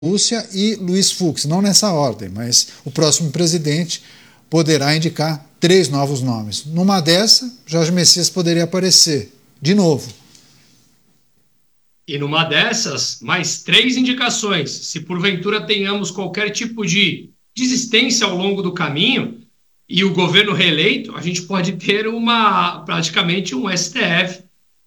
Lúcia e Luiz Fux, não nessa ordem, mas o próximo presidente poderá indicar 3 novos nomes. Numa dessa, Jorge Messias poderia aparecer de novo. E numa dessas, mais 3 indicações. Se porventura tenhamos qualquer tipo de desistência ao longo do caminho e o governo reeleito, a gente pode ter praticamente um STF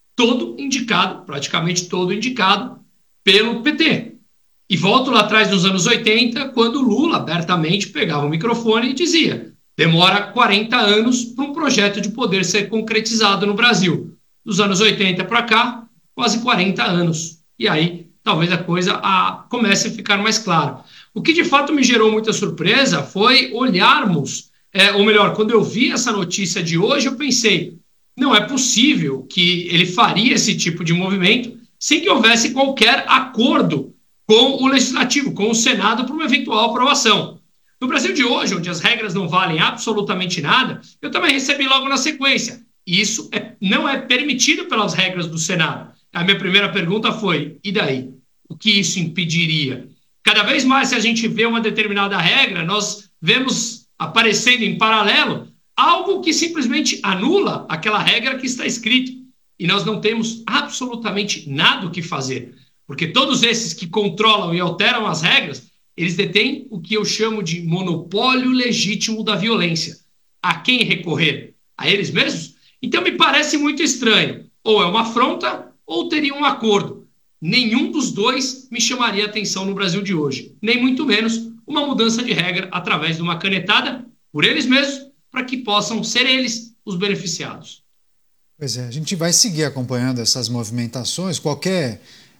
praticamente todo indicado pelo PT. E volto lá atrás nos anos 80, quando Lula abertamente pegava o microfone e dizia: demora 40 anos para um projeto de poder ser concretizado no Brasil. Dos anos 80 para cá, quase 40 anos. E aí, talvez a coisa comece a ficar mais clara. O que de fato me gerou muita surpresa foi olharmos, ou melhor, quando eu vi essa notícia de hoje, eu pensei, não é possível que ele faria esse tipo de movimento sem que houvesse qualquer acordo com o Legislativo, com o Senado, para uma eventual aprovação. No Brasil de hoje, onde as regras não valem absolutamente nada, eu também recebi logo na sequência. Isso não é permitido pelas regras do Senado. A minha primeira pergunta foi, e daí? O que isso impediria? Cada vez mais, se a gente vê uma determinada regra, nós vemos aparecendo em paralelo algo que simplesmente anula aquela regra que está escrita. E nós não temos absolutamente nada o que fazer. Porque todos esses que controlam e alteram as regras, eles detêm o que eu chamo de monopólio legítimo da violência. A quem recorrer? A eles mesmos? Então me parece muito estranho. Ou é uma afronta, ou teria um acordo. Nenhum dos dois me chamaria atenção no Brasil de hoje. Nem muito menos uma mudança de regra através de uma canetada por eles mesmos, para que possam ser eles os beneficiados. Pois é, a gente vai seguir acompanhando essas movimentações. Qualquer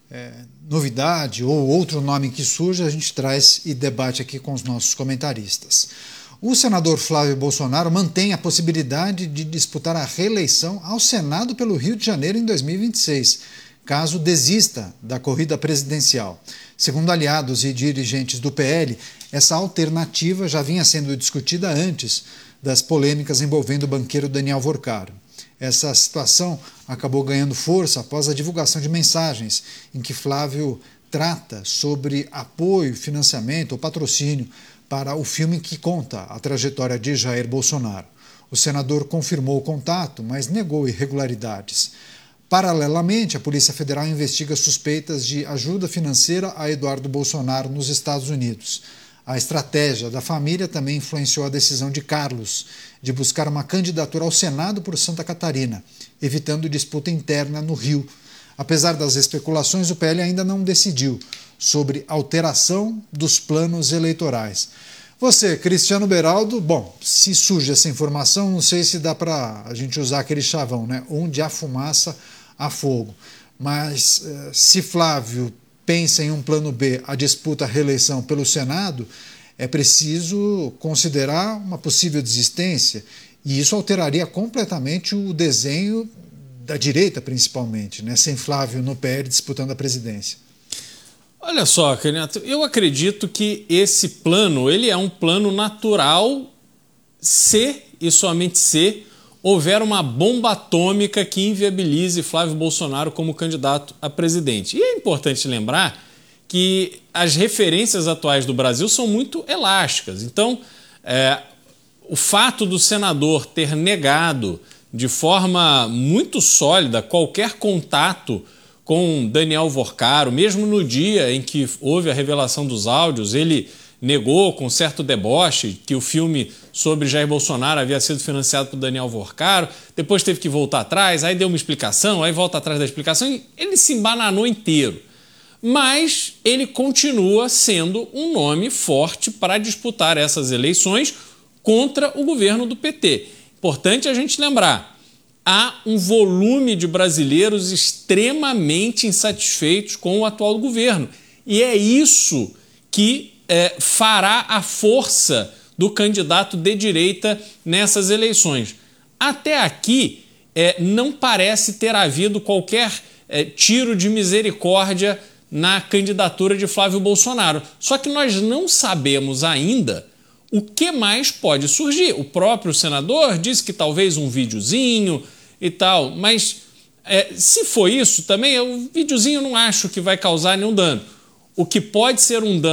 novidade ou outro nome que surja, a gente traz e debate aqui com os nossos comentaristas. O senador Flávio Bolsonaro mantém a possibilidade de disputar a reeleição ao Senado pelo Rio de Janeiro em 2026, caso desista da corrida presidencial. Segundo aliados e dirigentes do PL, essa alternativa já vinha sendo discutida antes das polêmicas envolvendo o banqueiro Daniel Vorcaro. Essa situação acabou ganhando força após a divulgação de mensagens em que Flávio trata sobre apoio, financiamento ou patrocínio para o filme que conta a trajetória de Jair Bolsonaro. O senador confirmou o contato, mas negou irregularidades. Paralelamente, a Polícia Federal investiga suspeitas de ajuda financeira a Eduardo Bolsonaro nos Estados Unidos. A estratégia da família também influenciou a decisão de Carlos de buscar uma candidatura ao Senado por Santa Catarina, evitando disputa interna no Rio. Apesar das especulações, o PL ainda não decidiu sobre alteração dos planos eleitorais. Você, Cristiano Beraldo, bom, se surge essa informação, não sei se dá para a gente usar aquele chavão, né? Onde há fumaça, há fogo. Mas se Flávio pensa em um plano B, a disputa à reeleição pelo Senado, é preciso considerar uma possível desistência, e isso alteraria completamente o desenho da direita, principalmente, né? Sem Flávio no PL disputando a presidência. Olha só, Renato, eu acredito que esse plano ele é um plano natural se e somente se houver uma bomba atômica que inviabilize Flávio Bolsonaro como candidato a presidente. E é importante lembrar que as referências atuais do Brasil são muito elásticas. Então, o fato do senador ter negado de forma muito sólida qualquer contato com Daniel Vorcaro, mesmo no dia em que houve a revelação dos áudios, ele negou com certo deboche que o filme sobre Jair Bolsonaro havia sido financiado por Daniel Vorcaro, depois teve que voltar atrás, aí deu uma explicação, aí volta atrás da explicação, e ele se embananou inteiro. Mas ele continua sendo um nome forte para disputar essas eleições contra o governo do PT. Importante a gente lembrar, há um volume de brasileiros extremamente insatisfeitos com o atual governo. E é isso que fará a força do candidato de direita nessas eleições. Até aqui, não parece ter havido qualquer tiro de misericórdia na candidatura de Flávio Bolsonaro. Só que nós não sabemos ainda o que mais pode surgir. O próprio senador disse que talvez um videozinho e tal, mas se for isso também, o videozinho não acho que vai causar nenhum dano. o que pode ser um dano